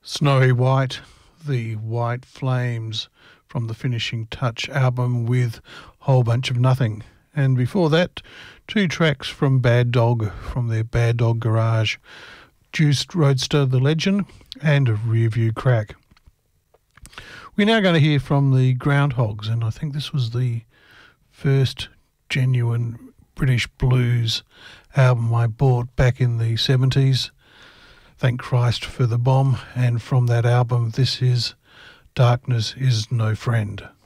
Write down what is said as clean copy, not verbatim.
Snowy White, the White Flames from the Finishing Touch album with Whole Bunch of Nothing. And before that, two tracks from Bad Dog from their Bad Dog Garage, Juiced Roadster The Legend and Rearview Crack. We're now going to hear from the Groundhogs, and I think this was the first genuine British blues album I bought back in the 70s. Thank Christ for the Bomb, and from that album this is Darkness Is No Friend.